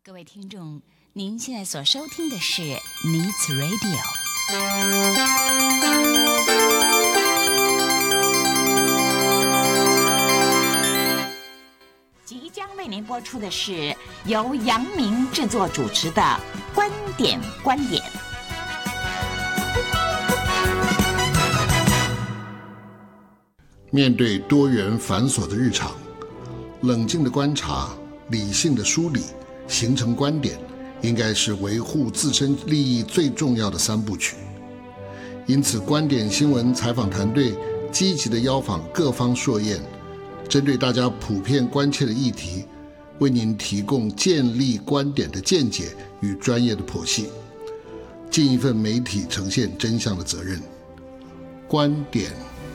各位听众，您现在所收听的是 Needs Radio。即将为您播出的是由杨明制作主持的《观点》。 面对多元繁琐的日常，冷静的观察，理性的梳理，形成观点，应该是维护自身利益最重要的三部曲。因此，观点新闻采访团队积极地邀访各方硕彦，针对大家普遍关切的议题，为您提供建立观点的见解与专业的剖析，尽一份媒体呈现真相的责任。观点。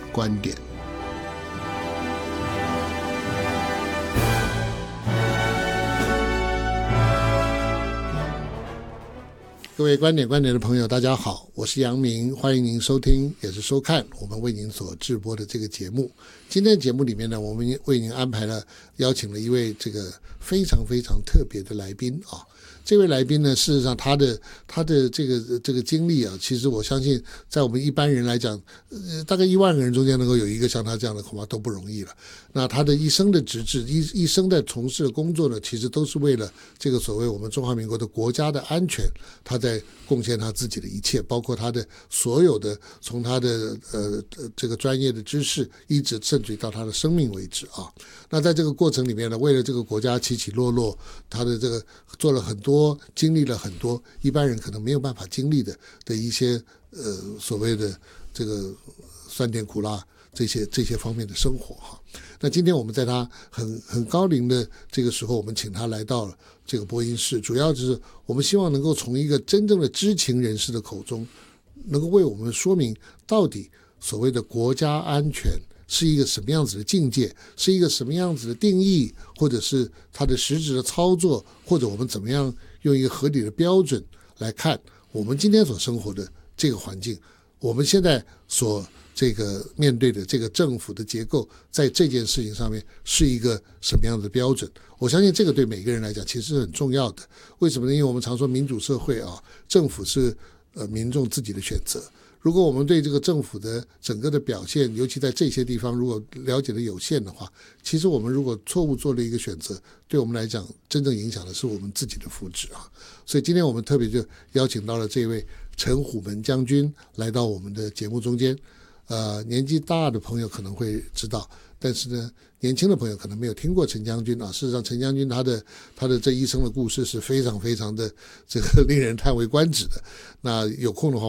各位观点的朋友，大家好，我是杨明，欢迎您收听也是收看我们为您所制播的这个节目。今天的节目里面呢，我们为您安排了邀请了一位这个非常特别的来宾啊。这位来宾呢，事实上他的这个经历啊，其实我相信在我们一般人来讲，大概1万个人中间能够有一个像他这样的，恐怕都不容易了。那他的一生的职志，一生的从事的工作呢，其实都是为了这个所谓我们中华民国的国家的安全，他在贡献他自己的一切，包括他的所有的从他的这个专业的知识，一直甚至到他的生命为止啊。那在这个过程里面呢，为了这个国家起起落落，他的这个做了很多，经历了很多一般人可能没有办法经历的一些所谓的这个酸甜苦辣这些方面的生活哈。那今天我们在他很高龄的这个时候，我们请他来到了这个播音室，主要就是我们希望能够从一个真正的知情人士的口中，能够为我们说明到底所谓的国家安全是一个什么样子的境界，是一个什么样子的定义，或者是它的实质的操作，或者我们怎么样用一个合理的标准来看我们今天所生活的这个环境，我们现在所这个面对的这个政府的结构，在这件事情上面是一个什么样的标准。我相信这个对每个人来讲其实是很重要的。为什么呢？因为我们常说民主社会啊，政府是民众自己的选择。如果我们对这个政府的整个的表现，尤其在这些地方如果了解的有限的话，其实我们如果错误做了一个选择，对我们来讲真正影响的是我们自己的福祉啊。所以今天我们特别就邀请到了这位陈虎门将军来到我们的节目中间。年纪大的朋友可能会知道，但是呢，年轻的朋友可能没有听过陈将军啊。事实上，陈将军他的这一生的故事是非常的这个令人叹为观止的。那有空的话，